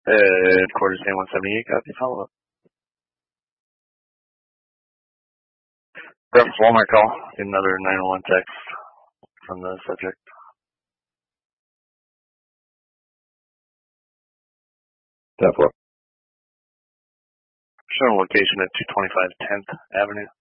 Quarters Day 178, copy, follow-up. Reference Walmart call, another 911 text from the subject. That for. Showing location at 225 10th Avenue.